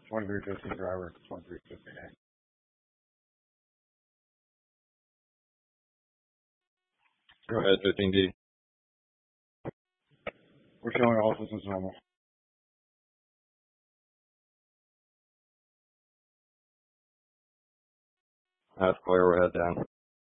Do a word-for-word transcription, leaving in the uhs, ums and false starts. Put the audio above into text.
twenty-three fifteen driver, twenty-three fifteen A. Go ahead, fifteen D. We're showing all systems normal. That's clear, we're head down.